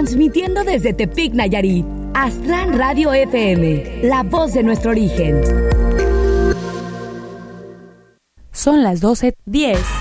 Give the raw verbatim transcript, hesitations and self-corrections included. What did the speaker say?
Transmitiendo desde Tepic, Nayarit. Aztlán Radio F M, la voz de nuestro origen. Son las doce diez.